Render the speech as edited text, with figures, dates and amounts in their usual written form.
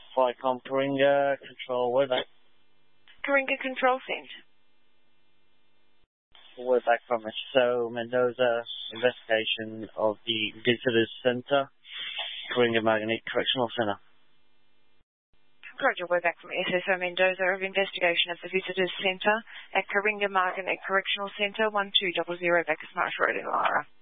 Flycom Coringa, control, we're back. Coringa control sent. We're back from SSO Mendoza, investigation of the Visitors Center, Coringa Margate Correctional Center. Roger, we're back from SSO Mendoza of investigation of the Visitors Center at Coringa Margate Correctional Center, 1200 Bacchus Marsh Road in Lara.